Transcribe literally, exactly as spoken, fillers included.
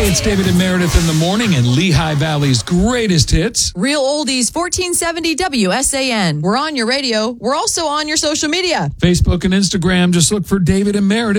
Hey, it's David and Meredith in the morning and Lehigh Valley's greatest hits. Real Oldies, fourteen seventy W S A N. We're on your radio. We're also on your social media. Facebook and Instagram. Just look for David and Meredith.